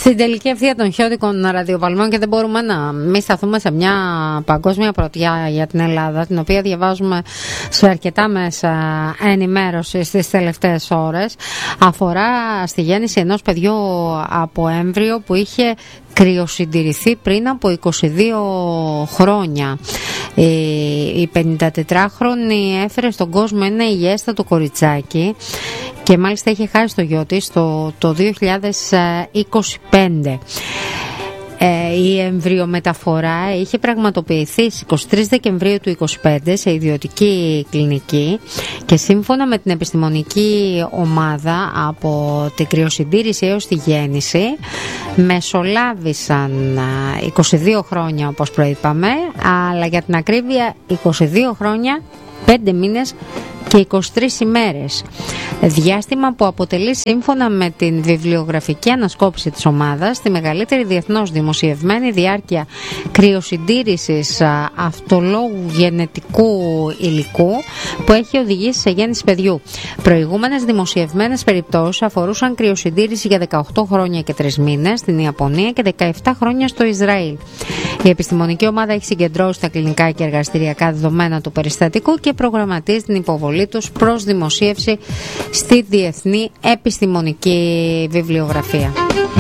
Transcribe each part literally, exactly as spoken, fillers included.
στην τελική ευθεία των χιώτικων ραδιοπαλμών και δεν μπορούμε να μην σταθούμε σε μια παγκόσμια πρωτιά για την Ελλάδα, την οποία διαβάζουμε σε αρκετά μέσα ενημέρωση στις τελευταίες ώρες. Αφορά στη γέννηση ενός παιδιού από έμβριο που είχε κρυοσυντηρηθεί πριν από είκοσι δύο χρόνια. Η πενηντατετράχρονη έφερε στον κόσμο ένα υγιέστατο κοριτσάκι και μάλιστα είχε χάσει στο γιο της το, το δύο χιλιάδες είκοσι πέντε. Ε, η εμβριομεταφορά είχε πραγματοποιηθεί στις είκοσι τρεις Δεκεμβρίου του είκοσι πέντε σε ιδιωτική κλινική και σύμφωνα με την επιστημονική ομάδα, από την κρυοσυντήρηση έως τη γέννηση μεσολάβησαν είκοσι δύο χρόνια όπως προείπαμε, αλλά για την ακρίβεια είκοσι δύο χρόνια, πέντε μήνες και είκοσι τρεις ημέρες. Διάστημα που αποτελεί, σύμφωνα με την βιβλιογραφική ανασκόπηση της ομάδας, τη μεγαλύτερη διεθνώς δημοσιευμένη διάρκεια κρυοσυντήρησης αυτολόγου γενετικού υλικού που έχει οδηγήσει σε γέννηση παιδιού. Προηγούμενες δημοσιευμένες περιπτώσεις αφορούσαν κρυοσυντήρηση για δεκαοκτώ χρόνια και τρεις μήνες στην Ιαπωνία και δεκαεπτά χρόνια στο Ισραήλ. Η επιστημονική ομάδα έχει συγκεντρώσει τα κλινικά και εργαστηριακά δεδομένα του περιστατικού και προγραμματίζει την υποβολή τους προς δημοσίευση στη διεθνή επιστημονική βιβλιογραφία.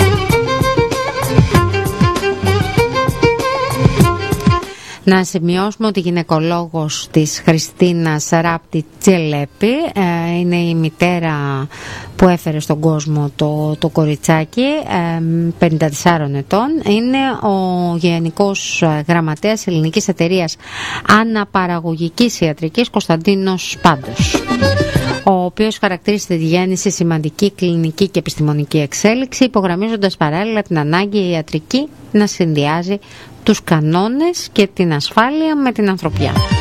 Να σημειώσουμε ότι η γυναικολόγος της Χριστίνας Ράπτη Τσελέπη ε, είναι η μητέρα που έφερε στον κόσμο το, το κοριτσάκι, ε, πενήντα τεσσάρων ετών. Είναι ο Γενικός Γραμματέας Ελληνικής Εταιρείας Αναπαραγωγικής Ιατρικής Κωνσταντίνος Πάντος, ο οποίος χαρακτήρισε τη γέννηση σημαντική κλινική και επιστημονική εξέλιξη, υπογραμμίζοντας παράλληλα την ανάγκη η ιατρική να συνδυάζει τους κανόνες και την ασφάλεια με την ανθρωπιά.